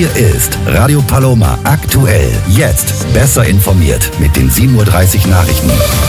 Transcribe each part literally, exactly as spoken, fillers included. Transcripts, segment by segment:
Hier ist Radio Paloma aktuell. Jetzt besser informiert mit den sieben Uhr dreißig Nachrichten.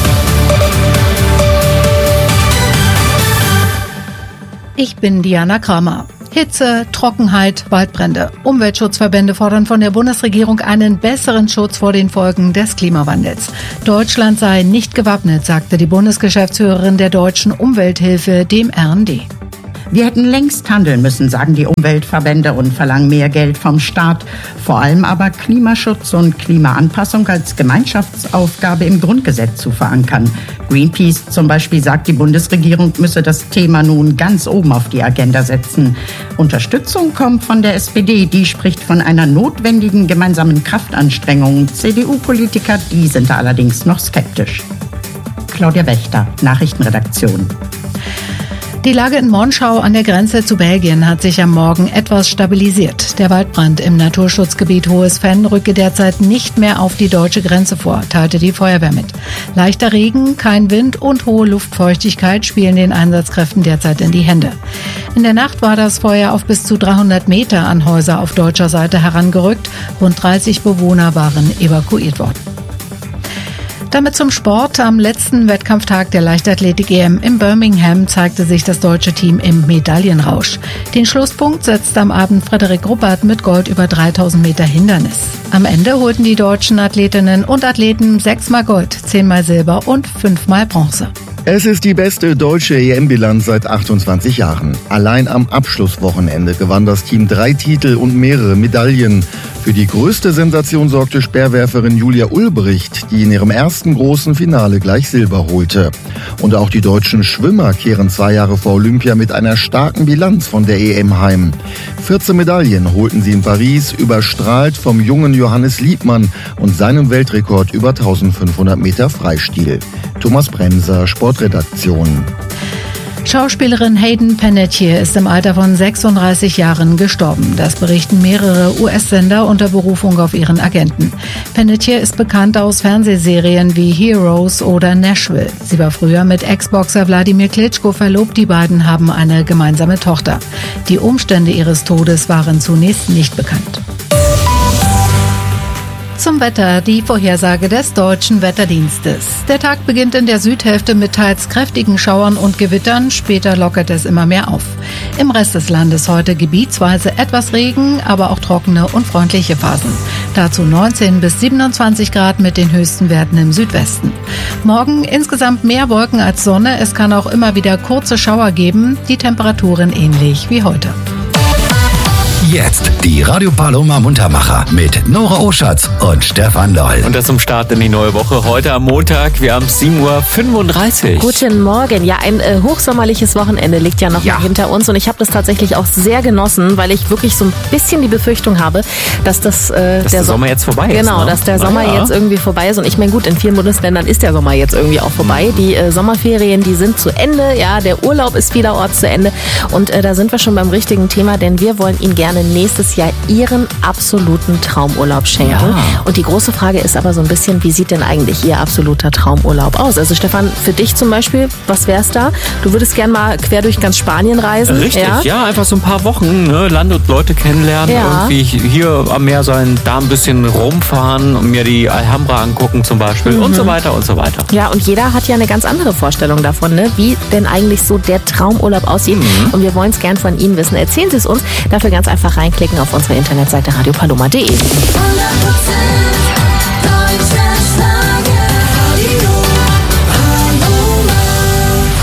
Ich bin Diana Kramer. Hitze, Trockenheit, Waldbrände. Umweltschutzverbände fordern von der Bundesregierung einen besseren Schutz vor den Folgen des Klimawandels. Deutschland sei nicht gewappnet, sagte die Bundesgeschäftsführerin der Deutschen Umwelthilfe dem R N D. Wir hätten längst handeln müssen, sagen die Umweltverbände und verlangen mehr Geld vom Staat. Vor allem aber Klimaschutz und Klimaanpassung als Gemeinschaftsaufgabe im Grundgesetz zu verankern. Greenpeace zum Beispiel sagt, die Bundesregierung müsse das Thema nun ganz oben auf die Agenda setzen. Unterstützung kommt von der S P D, die spricht von einer notwendigen gemeinsamen Kraftanstrengung. C D U-Politiker, die sind allerdings noch skeptisch. Claudia Wächter, Nachrichtenredaktion. Die Lage in Monschau an der Grenze zu Belgien hat sich am Morgen etwas stabilisiert. Der Waldbrand im Naturschutzgebiet Hohes Venn rücke derzeit nicht mehr auf die deutsche Grenze vor, teilte die Feuerwehr mit. Leichter Regen, kein Wind und hohe Luftfeuchtigkeit spielen den Einsatzkräften derzeit in die Hände. In der Nacht war das Feuer auf bis zu dreihundert Meter an Häuser auf deutscher Seite herangerückt. Rund dreißig Bewohner waren evakuiert worden. Damit zum Sport. Am letzten Wettkampftag der Leichtathletik-E M in Birmingham zeigte sich das deutsche Team im Medaillenrausch. Den Schlusspunkt setzte am Abend Frederik Ruppert mit Gold über dreitausend Meter Hindernis. Am Ende holten die deutschen Athletinnen und Athleten sechsmal Gold, zehnmal Silber und fünfmal Bronze. Es ist die beste deutsche E M-Bilanz seit achtundzwanzig Jahren. Allein am Abschlusswochenende gewann das Team drei Titel und mehrere Medaillen. Für die größte Sensation sorgte Speerwerferin Julia Ulbricht, die in ihrem ersten großen Finale gleich Silber holte. Und auch die deutschen Schwimmer kehren zwei Jahre vor Olympia mit einer starken Bilanz von der E M heim. vierzehn Medaillen holten sie in Paris, überstrahlt vom jungen Johannes Liebmann und seinem Weltrekord über eintausendfünfhundert Meter Freistil. Thomas Bremser, Sportredaktion. Schauspielerin Hayden Panettiere ist im Alter von sechsunddreißig Jahren gestorben. Das berichten mehrere U S-Sender unter Berufung auf ihren Agenten. Panettiere ist bekannt aus Fernsehserien wie Heroes oder Nashville. Sie war früher mit Ex-Boxer Wladimir Klitschko verlobt. Die beiden haben eine gemeinsame Tochter. Die Umstände ihres Todes waren zunächst nicht bekannt. Zum Wetter, die Vorhersage des Deutschen Wetterdienstes. Der Tag beginnt in der Südhälfte mit teils kräftigen Schauern und Gewittern, später lockert es immer mehr auf. Im Rest des Landes heute gebietsweise etwas Regen, aber auch trockene und freundliche Phasen. Dazu neunzehn bis siebenundzwanzig Grad mit den höchsten Werten im Südwesten. Morgen insgesamt mehr Wolken als Sonne, es kann auch immer wieder kurze Schauer geben, die Temperaturen ähnlich wie heute. Jetzt die Radio Paloma Muntermacher mit Nora Oschatz und Stefan Loll. Und das zum Start in die neue Woche. Heute am Montag, wir haben sieben Uhr fünfunddreißig. Guten Morgen. Ja, ein äh, hochsommerliches Wochenende liegt ja noch ja. mal hinter uns. Und ich habe das tatsächlich auch sehr genossen, weil ich wirklich so ein bisschen die Befürchtung habe, dass das äh, dass der, der Sommer jetzt vorbei ist. Genau, ne? dass der Na Sommer ja. jetzt irgendwie vorbei ist. Und ich meine, gut, in vielen Bundesländern ist der Sommer jetzt irgendwie auch vorbei. Die äh, Sommerferien, die sind zu Ende. Ja, der Urlaub ist vielerorts zu Ende. Und äh, da sind wir schon beim richtigen Thema, denn wir wollen Ihnen gerne nächstes Jahr Ihren absoluten Traumurlaub schenken. Ja. Und die große Frage ist aber so ein bisschen, wie sieht denn eigentlich Ihr absoluter Traumurlaub aus? Also Stefan, für dich zum Beispiel, was wär's da? Du würdest gern mal quer durch ganz Spanien reisen. Richtig, ja, ja einfach so ein paar Wochen, ne? Land und Leute kennenlernen, ja. irgendwie hier am Meer sein, da ein bisschen rumfahren und mir die Alhambra angucken zum Beispiel mhm. und so weiter und so weiter. Ja, und jeder hat ja eine ganz andere Vorstellung davon, ne? Wie denn eigentlich so der Traumurlaub aussieht. Mhm. Und wir wollen es gern von Ihnen wissen. Erzählen Sie es uns. Dafür ganz einfach reinklicken auf unsere Internetseite radio paloma punkt de.